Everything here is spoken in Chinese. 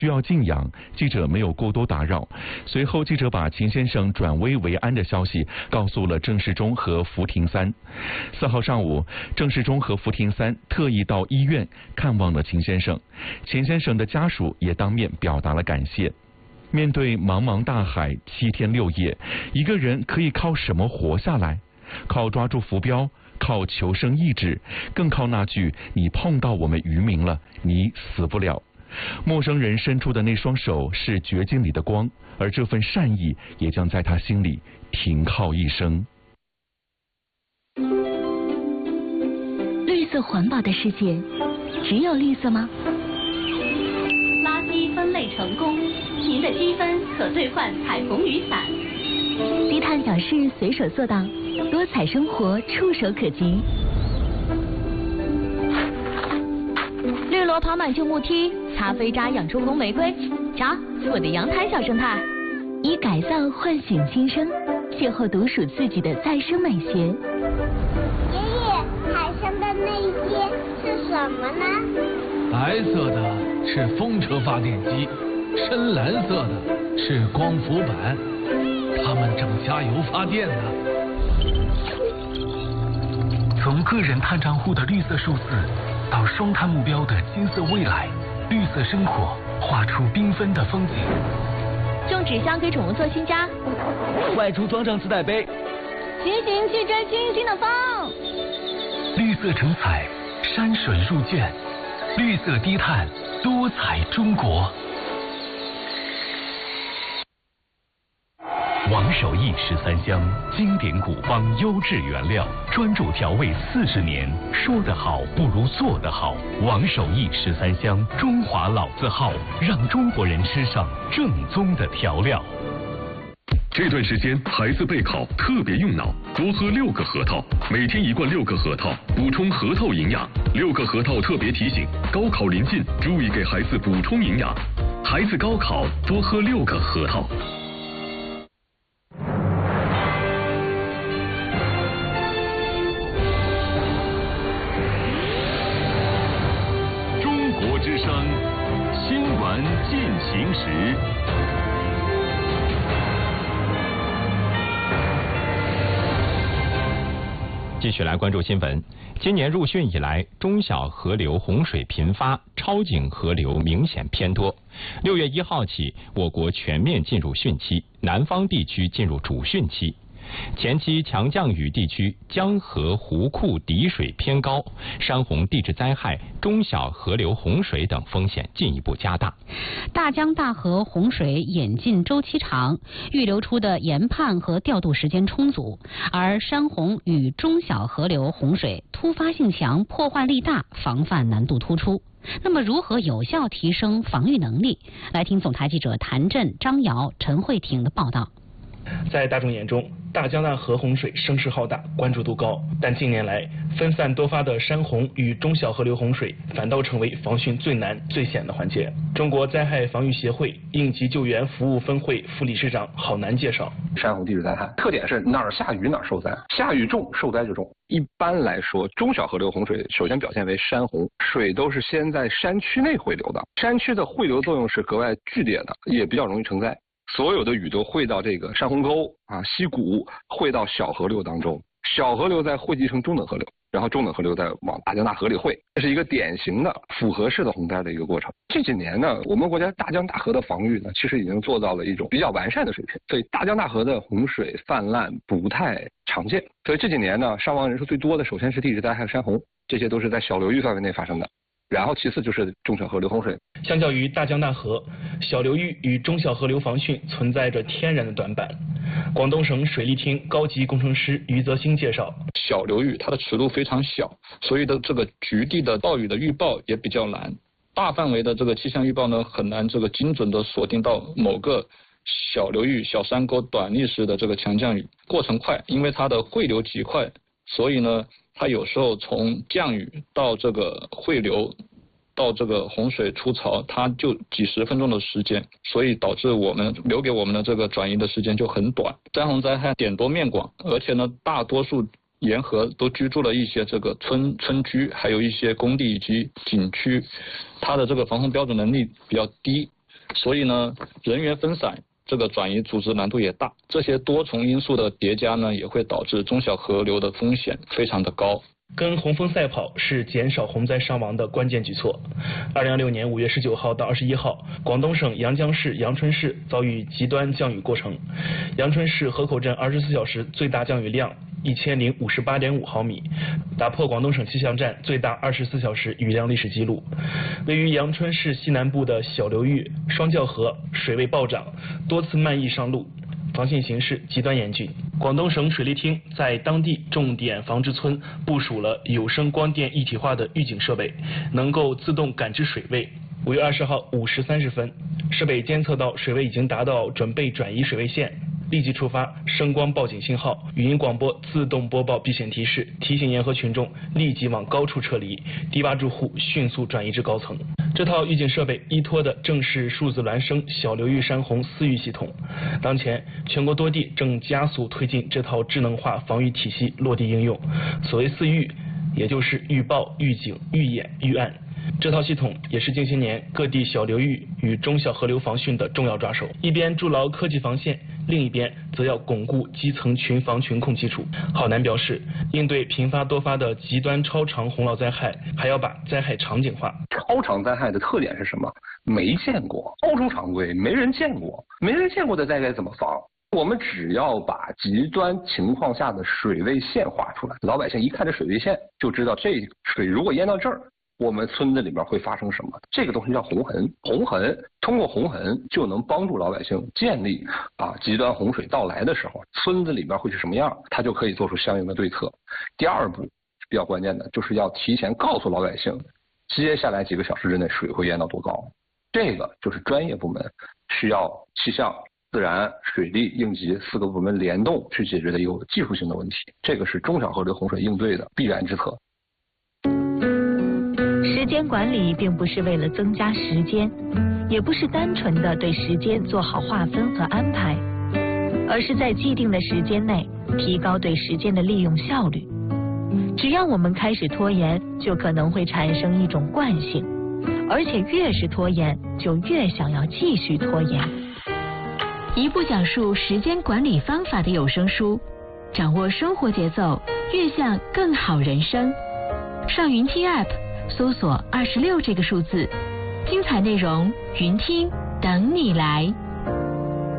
需要静养，记者没有过多打扰。随后，记者把秦先生转危为安的消息告诉了郑世忠和福廷三。4号上午，郑世忠和福廷三特意到医院看望了秦先生，秦先生的家属也当面表达了感谢。面对茫茫大海，7天6夜，一个人可以靠什么活下来？靠抓住浮标，靠求生意志，更靠那句“你碰到我们渔民了，你死不了”。陌生人伸出的那双手是绝境里的光，而这份善意也将在他心里停靠一生。 绿色环保的世界，只有绿色吗？ 垃圾分类成功，您的积分可兑换彩虹雨伞。 低碳小事随手做到，多彩生活触手可及。绿萝跑满旧木梯，擦飞渣养出红玫瑰。瞧，我的阳台小生态。以改造唤醒新生，邂逅独属自己的再生美学。 爷爷，海上的那些是什么呢？ 白色的是风车发电机，深蓝色的是光伏板，它们正加油发电呢。 从个人碳账户的绿色数字，到双碳目标的金色未来，绿色生活画出缤纷的风景。 种纸箱给宠物做新家， 外出装上自带杯， 骑行去追星星的风。 绿色成彩，山水入卷，绿色低碳，多彩中国。王守义13香，经典古方，优质原料，专注调味40年。说得好不如做得好。王守义13香，中华老字号，让中国人吃上正宗的调料。 这段时间孩子备考，特别用脑，多喝6个核桃，每天1罐6个核桃，补充核桃营养。6个核桃特别提醒：高考临近，注意给孩子补充营养。孩子高考多喝6个核桃。 中国之声新闻进行时。 继续来关注新闻。今年入汛以来，中小河流洪水频发，超警河流明显偏多。6月1号起，我国全面进入汛期，南方地区进入主汛期。前期强降雨地区江河湖库底水偏高，山洪地质灾害、中小河流洪水等风险进一步加大。 大江大河洪水演进周期长，预留出的研判和调度时间充足，而山洪与中小河流洪水突发性强、破坏力大，防范难度突出。那么，如何有效提升防御能力？来听总台记者谭震、张瑶、陈慧婷的报道。 在大众眼中，大江大河洪水声势浩大，关注度高，但近年来分散多发的山洪与中小河流洪水反倒成为防汛最难最险的环节。中国灾害防御协会应急救援服务分会副理事长郝楠介绍， 山洪地质灾害特点是哪儿下雨哪儿受灾，下雨重受灾就重。一般来说，中小河流洪水首先表现为山洪，水都是先在山区内汇流的，山区的汇流作用是格外剧烈的，也比较容易成灾。所有的雨都汇到这个山洪沟溪谷，汇到小河流当中，小河流再汇集成中等河流，然后中等河流再往大江大河里汇，这是一个典型的复合式的洪灾的一个过程。这几年呢，我们国家大江大河的防御呢，其实已经做到了一种比较完善的水平，所以大江大河的洪水泛滥不太常见。所以这几年呢，伤亡人数最多的首先是地质灾害、山洪，这些都是在小流域范围内发生的。然后其次就是中小河流洪水。 相较于大江大河，小流域与中小河流防汛存在着天然的短板。广东省水利厅高级工程师余泽兴介绍， 小流域它的尺度非常小，所以的这个局地的暴雨的预报也比较难。大范围的这个气象预报呢，很难这个精准的锁定到某个小流域、小山沟短历时的这个强降雨。过程快，因为它的汇流极快，所以呢，它有时候从降雨到这个汇流到这个洪水出槽，它就几十分钟的时间，所以导致我们留给我们的这个转移的时间就很短。山洪灾害点多面广，而且呢，大多数沿河都居住了一些这个村居，还有一些工地以及景区，它的这个防洪标准能力比较低， 所以呢，人员分散，这个转移组织难度也大。这些多重因素的叠加呢，也会导致中小河流的风险非常的高。 跟洪峰赛跑是减少洪灾伤亡的关键举措。2026年5月19号到21号，广东省阳江市阳春市遭遇极端降雨过程。阳春市河口镇24小时最大降雨量1058.5毫米，打破广东省气象站最大24小时雨量历史记录。位于阳春市西南部的小流域双教河水位暴涨，多次漫溢上路，防汛形势极端严峻。广东省水利厅在当地重点防治村部署了有声光电一体化的预警设备，能够自动感知水位。5月20号5时30分，设备监测到水位已经达到准备转移水位线，立即触发声光报警信号，语音广播自动播报避险提示，提醒沿河群众立即往高处撤离，低洼住户迅速转移至高层。这套预警设备依托的正是数字孪生小流域山洪4预系统。当前，全国多地正加速推进这套智能化防御体系落地应用。所谓4预，也就是预报、预警、预演、预案。这套系统也是近些年各地小流域与中小河流防汛的重要抓手，一边筑牢科技防线，另一边则要巩固基层群防群控基础。郝楠表示，应对频发多发的极端超长洪涝灾害，还要把灾害场景化。 超长灾害的特点是什么？没见过，超出常规，没人见过，没人见过的灾该怎么防？我们只要把极端情况下的水位线画出来，老百姓一看这水位线就知道这水如果淹到这儿，我们村子里边会发生什么？这个东西叫洪痕，洪痕通过洪痕就能帮助老百姓建立极端洪水到来的时候，村子里边会是什么样，他就可以做出相应的对策。第二步比较关键的就是要提前告诉老百姓，接下来几个小时之内水会淹到多高。这个就是专业部门需要气象、自然、水利、应急4个部门联动去解决的一个技术性的问题。这个是中小河流洪水应对的必然之策。 时间管理并不是为了增加时间，也不是单纯的对时间做好划分和安排，而是在既定的时间内提高对时间的利用效率。只要我们开始拖延，就可能会产生一种惯性，而且越是拖延，就越想要继续拖延。一部讲述时间管理方法的有声书，掌握生活节奏，越向更好人生。上云听 App 搜索26这个数字，精彩内容云听等你来。